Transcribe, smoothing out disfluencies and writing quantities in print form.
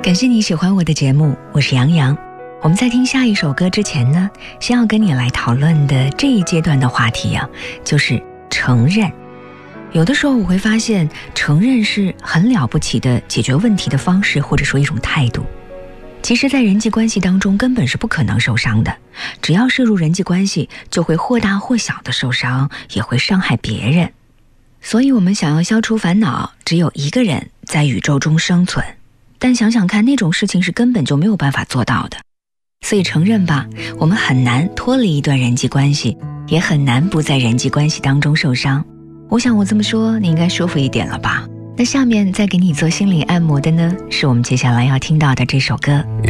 感谢你喜欢我的节目，我是杨洋。我们在听下一首歌之前呢，先要跟你来讨论的这一阶段的话题啊，就是承认。有的时候我会发现，承认是很了不起的解决问题的方式，或者说一种态度。其实在人际关系当中根本是不可能受伤的，只要涉入人际关系，就会或大或小的受伤，也会伤害别人。所以我们想要消除烦恼，只有一个人在宇宙中生存。但想想看，那种事情是根本就没有办法做到的。所以承认吧，我们很难脱离一段人际关系，也很难不在人际关系当中受伤。我想我这么说，你应该舒服一点了吧？那下面再给你做心理按摩的呢，是我们接下来要听到的这首歌。